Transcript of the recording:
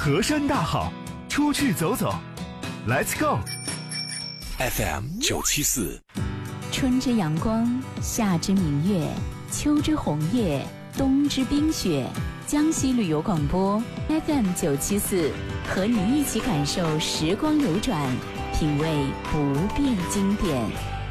河山大好，出去走走 ，Let's go。 FM 974， 春之阳光，夏之明月，秋之红叶，冬之冰雪。江西旅游广播 FM 974，和你一起感受时光流转，品味不变经典。